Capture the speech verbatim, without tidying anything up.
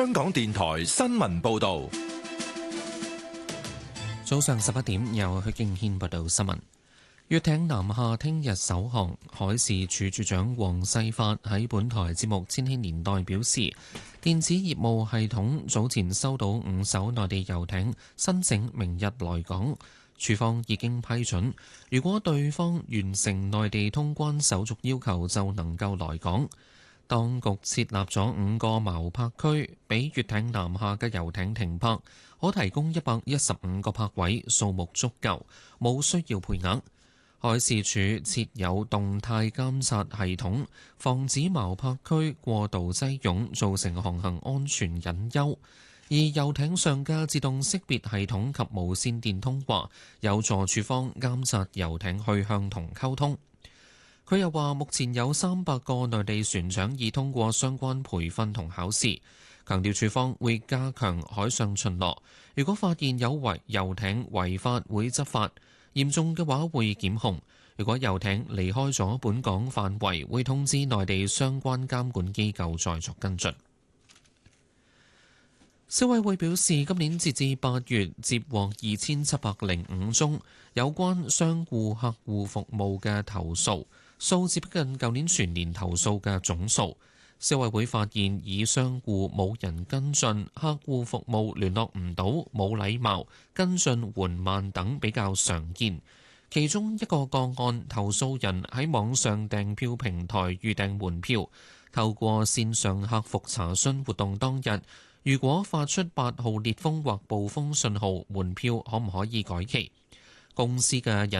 香港電台新聞報道。 早上十一點，由許敬軒報道新聞。粵艇南下聽日首航，海事處處長黃世發喺本台節目《千禧年代》表示，電子業務系統早前收到五艘內地遊艇申請明日來港，處方已經批准，如果對方完成內地通關手續要求，就能夠來港。當局設立咗五個錨泊區，俾粵艇南下嘅遊艇停泊，可提供一百一十五個泊位，數目足夠，冇需要配額。海事處設有動態監察系統，防止錨泊區過度擠擁，造成航行安全隱憂。而遊艇上嘅自動識別系統及無線電通話，有助處方監察遊艇去向同溝通。佢又話：目前有三百個內地船長已通過相關培訓同考試，強調處方會加強海上巡邏。如果發現有違遊艇違法，會執法，嚴重嘅話會檢控。如果遊艇離開咗本港範圍，會通知內地相關監管機構再作跟進。消委會表示，今年截至八月接獲二千七百零五宗有關商戶客戶服務嘅投訴，數字逼近舊年全年投訴嘅總數。消委會發現，以商戶冇人跟進、客戶服務聯絡唔到、冇禮貌、跟進緩慢等比較常見。其中一個個案，投訴人喺網上訂票平台預訂門票，透過線上客服查詢活動當日，如果發出八號烈風或暴風信號，門票可唔可以改期？公司嘅人